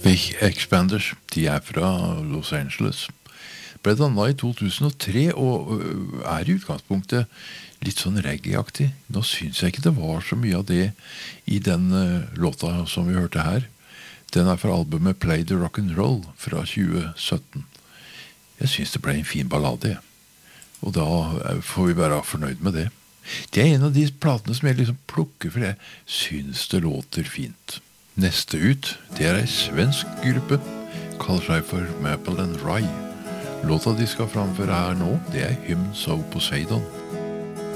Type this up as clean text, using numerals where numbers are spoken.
Big Expanders, de fra Los Angeles. Ble dannet i 2003 og i utgangspunktet litt sånn reggae-aktig. Nå synes jeg ikke det var så mye av det i den låta som vi hørte her. Den fra albumet Play the Rock'n'Roll fra 2017. Jeg synes det ble en fin ballade, og da får vi være fornøyd med det. Det en av de platene som jeg liksom plukker, for jeg synes det låter fint. Neste ut, det en svensk gruppe, kaller seg for Maple and Rye. Låta de skal framføre her nå, det Hymns of Poseidon.